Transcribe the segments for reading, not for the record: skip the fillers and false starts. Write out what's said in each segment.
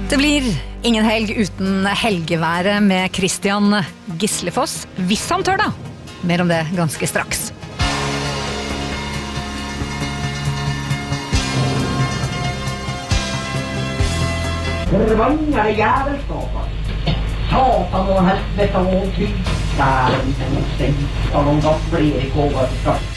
Det blir ingen helg uten helgeværet med Christian Gislefoss, hvis han tør da. Mer om det ganske straks. Förvånade jävelskapar. Satan och helvete och krig. Där vi måste hitta någon gång blir det gåva till start.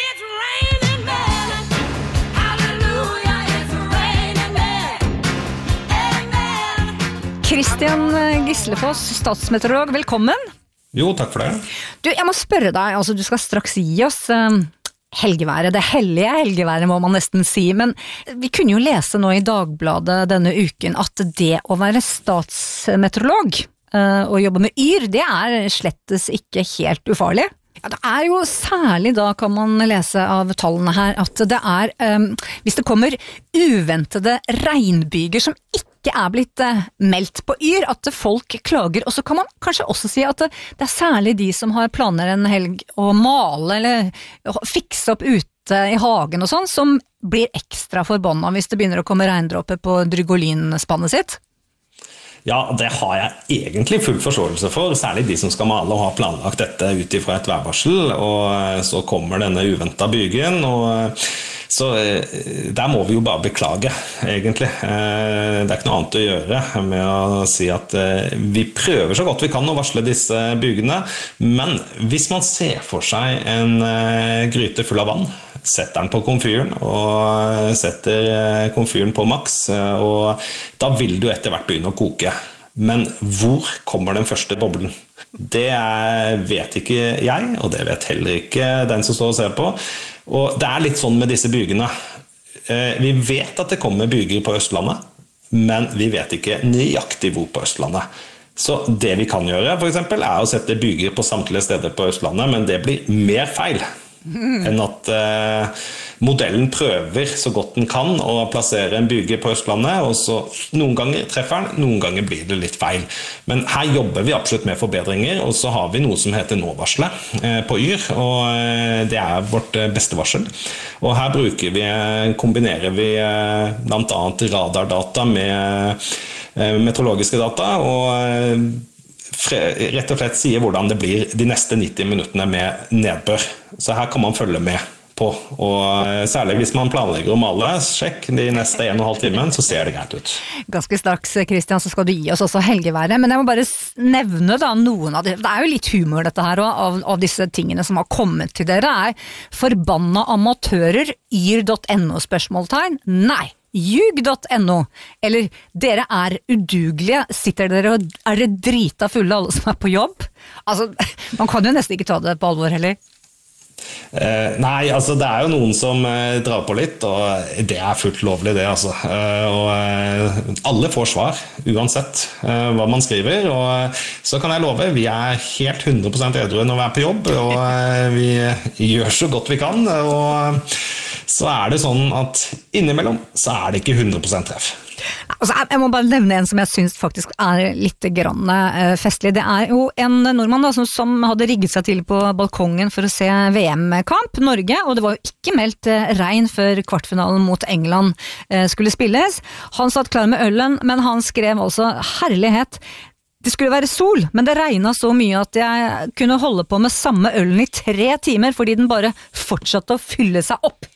Christian Gislefoss, statsmeteorolog, velkommen. Jo, takk for det. Du, jeg må spørre deg, altså du skal straks gi oss helgeværet, det hellige helgeværet må man nesten si, men vi kunne jo lese nå i Dagbladet denne uken at det å være statsmeteorolog og jobbe med yr, det slettes ikke helt ufarlig. Ja, det jo særlig da kan man lese av tallene her at det hvis det kommer uventede regnbyger som ikke blitt meldt på yr, at folk klager, og så kan man kanskje også si at det særlig de som har planer en helg å male eller fikse opp ute i hagen og sånn, som blir ekstra forbanna hvis det begynner å komme regndråper på Drygolin-spannet sitt. Ja, det har jeg egentlig full forståelse for, særlig de som skal male og har planlagt dette ut ifra et værvarsel, og så kommer denne uventet bygen, og så der må vi jo bare beklage, egentlig. Det ikke noe annet å gjøre med å si at vi prøver så godt vi kan å varsle disse bygene, men hvis man ser for seg en gryte full av vann, setter den på komfyren og setter komfyren på maks, og da vil du etter hvert begynne å koke. Men hvor kommer den første boblen? Det vet ikke jeg, og det vet heller ikke den som står og ser på. Og det litt sånn med disse bygene. Vi vet at det kommer byger på Østlandet, men vi vet ikke nøyaktig hvor på Østlandet. Så det vi kan gjøre, for eksempel, å sette byger på samtlige steder på Østlandet, men det blir mer feil enn at modellen prøver så godt den kan å plassere en byge på Østlandet, og så noen ganger treffer den, noen ganger blir det litt feil. Men her jobber vi absolutt med forbedringer, og så har vi noe som heter nå-varslet på yr, og det vårt beste varsel. Og her kombinerer vi blant annet radardata med meteorologiske data, og rett og slett sier hvordan det blir de neste 90 minuttene med nedbør. Så her kan man følge med på, og særlig hvis man planlegger å male, sjekk de neste 1,5 timen, så ser det greit ut. Ganske straks, Christian, så skal du gi oss også helgeværet, men jeg må bare nevne da noen av det. Det jo litt humor dette her, av disse tingene som har kommet til dere, forbanna amatører, yr.no spørsmålstegn? Nei! Ljug.no, eller dere udugelige, sitter dere og dere drita fulle alle som på jobb? Altså, man kan jo nesten ikke ta det på alvor heller. Nei, altså det jo noen som drar på litt, og det fullt lovlig det, altså. Og alle får svar, uansett hva man skriver, og så kan jeg love, vi helt 100% edru når vi på jobb, og vi gjør så godt vi kan, og så det sånn at innimellom så det ikke 100% treff. Altså, jeg må bare nevne en som jeg synes faktisk litt grann festlig. Det jo en nordmann da, som hadde rigget seg til på balkongen for å se VM-kamp Norge, og det var jo ikke meldt regn før kvartfinalen mot England skulle spilles. Han satt klar med ølen, men han skrev altså herlighet. Det skulle være sol, men det regnet så mye at jeg kunne holde på med samme ølen i 3 timer, fordi den bare fortsatte å fylle seg opp.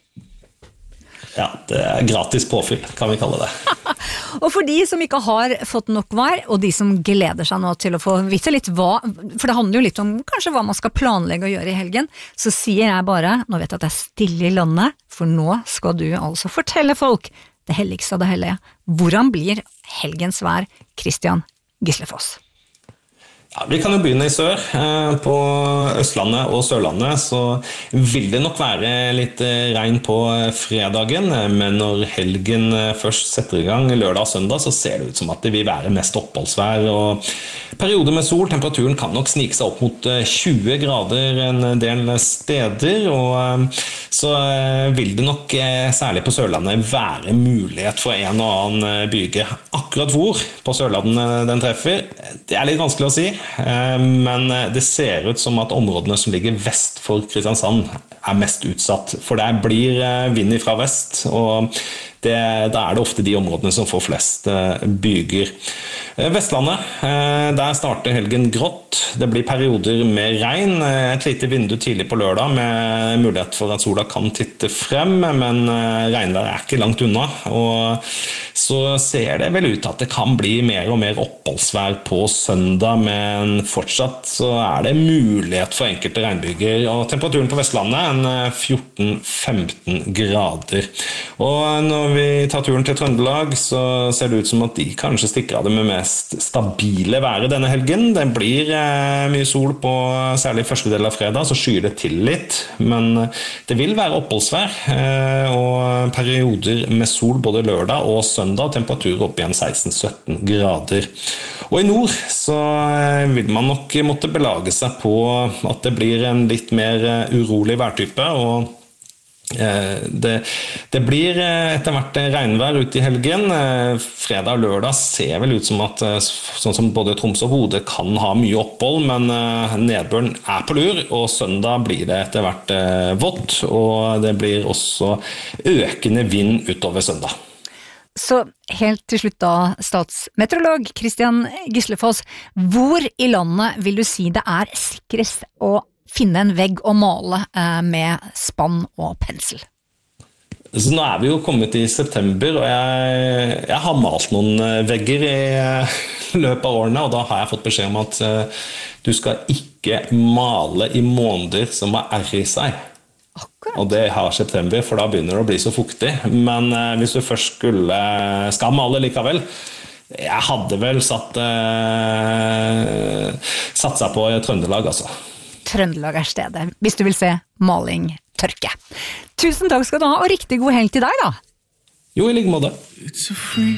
Ja, det gratis påfyll, kan vi kalle det. Og for de som ikke har fått nok vær, og de som gleder seg nå til å få vite litt for det handler jo litt om kanskje hva man skal planlegge å gjøre i helgen, så sier jeg bare, nå vet jeg at det stille i landet, for nå skal du altså fortelle folk det helligste av det hellige. Hvordan blir helgens vær, Christian Gislefoss? Ja, vi kan jo begynne i sør. På Østlandet og Sørlandet så vil det nok være litt regn på fredagen, men når helgen først setter i gang lørdag og søndag, så ser det ut som at det vil være mest oppholdsvær, og perioder med sol. Temperaturen kan nok snike seg opp mot 20 grader en del steder, og så vil det nok særlig på Sørlandet være mulighet for en og annen byge. Akkurat hvor på Sørlandet den treffer, det litt vanskelig å si. Men det ser ut som at områdene som ligger vest for Kristiansand mest utsatt, for det blir vind fra vest, og da det ofte de områdene som får flest byger. Vestlandet, der starter helgen grått. Det blir perioder med regn, et lite vindu tidlig på lørdag med mulighet for at sola kan titte frem, men regnvær ikke langt unna, og så ser det vel ut til at det kan bli mer og mer oppholdsvær på søndag, men fortsatt så det mulighet for enkelte regnbyger, og temperaturen på Vestlandet 14-15 grader. Og når vi tar turen til Trøndelag, så ser det ut som at de kanskje stikker av det med mest stabile været denne helgen. Det blir mye sol på særlig første del av fredag, så skyer det til litt, men det vil være oppholdsvær, og perioder med sol både lørdag og søndag, temperatur opp igjen 16-17 grader. Og i nord så vil man nok måtte belage seg på at det blir en litt mer urolig værtype, og det blir etter hvert regnvær ut i helgen. Fredag og lørdag ser vel ut som at sånn som både Troms og Bodø kan ha mye opphold, men nedbøren på lur, og søndag blir det etter hvert vått, og det blir også økende vind utover søndag. Så helt til slutt da, statsmeteorolog Christian Gislefoss, hvor i landet vil du si det sikrest å finne en vegg å male med spann og pensel? Så nå vi jo kommet i september, og jeg har malt noen vegger i løpet av årene, og da har jeg fått beskjed om at du skal ikke male i måneder som har i seg. Akkurat. Og det har september, for da begynner det å bli så fuktig. Men hvis du først skal male likevel, jeg hadde vel satsa på Trøndelag, altså. Trøndelag stedet, hvis du vil se maling tørke. Tusen takk skal du ha, og riktig god helg til deg da. Jo, i like måte.